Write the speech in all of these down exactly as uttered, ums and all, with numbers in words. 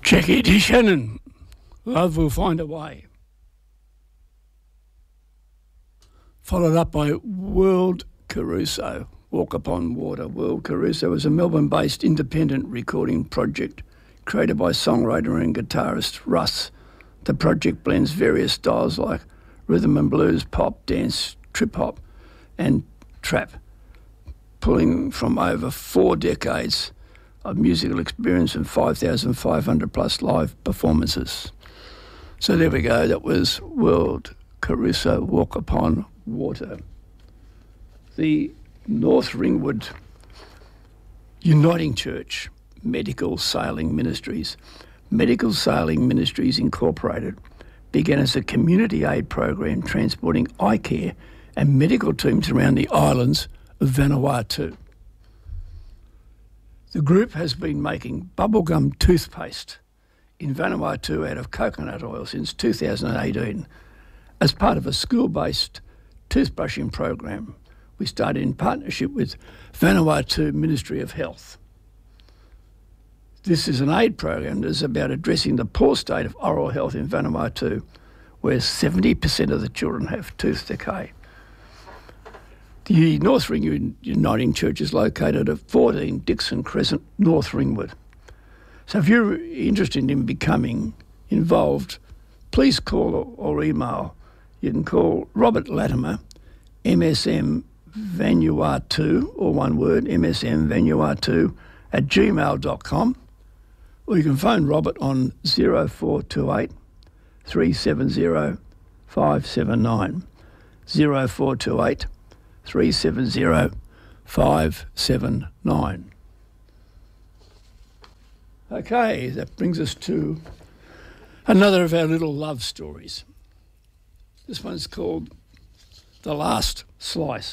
Jackie D. Shannon, Love Will Find a Way. Followed up by World Caruso, Walk Upon Water. World Caruso is a Melbourne-based independent recording project created by songwriter and guitarist Russ. The project blends various styles like rhythm and blues, pop, dance, trip-hop and trap, pulling from over four decades of musical experience and five thousand five hundred plus live performances. So there we go, that was World Caruso, Walk Upon Water. The North Ringwood Uniting Church Medical Sailing Ministries. Medical Sailing Ministries Incorporated began as a community aid program transporting eye care and medical teams around the islands of Vanuatu. The group has been making bubblegum toothpaste in Vanuatu out of coconut oil since two thousand eighteen as part of a school-based toothbrushing program we started in partnership with Vanuatu Ministry of Health. This is an aid program that is about addressing the poor state of oral health in Vanuatu, where seventy percent of the children have tooth decay. The North Ringwood Uniting Church is located at fourteen Dixon Crescent, North Ringwood. So if you're interested in becoming involved, please call or email. You can call Robert Latimer, M S M Vanuatu, or one word, M S M Vanuatu at gmail dot com, or you can phone Robert on zero four two eight, three seven zero, five seven nine, zero four two eight, three seven zero, five seven nine. Okay, that brings us to another of our little love stories. This one's called The Last Slice.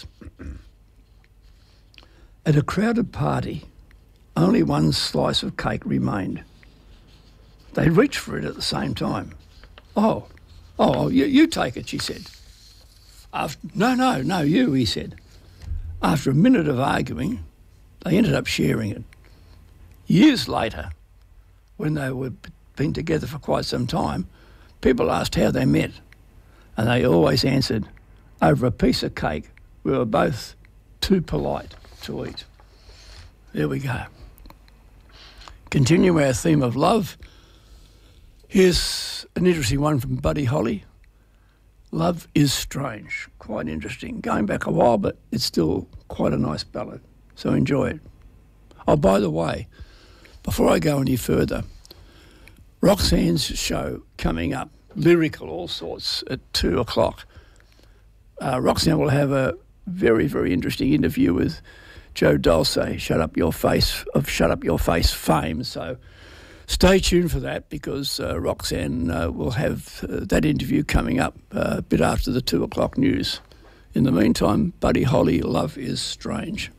At a crowded party, only one slice of cake remained. They reached for it at the same time. Oh, oh, you, you take it, she said. After, no, no, no, you, he said. After a minute of arguing, they ended up sharing it. Years later, when they were been together for quite some time, people asked how they met, and they always answered, over a piece of cake, we were both too polite to eat. There we go. Continue our theme of love. Here's an interesting one from Buddy Holly. Love is Strange. Quite interesting. Going back a while, but it's still quite a nice ballad. So enjoy it. Oh, by the way, before I go any further, Roxanne's show coming up, lyrical, all sorts, at two o'clock. Uh, Roxanne will have a very, very interesting interview with Joe Dulce, Shut Up Your Face, of Shut Up Your Face fame. So stay tuned for that, because uh, Roxanne uh, will have uh, that interview coming up uh, a bit after the two o'clock news. In the meantime, Buddy Holly, Love is Strange.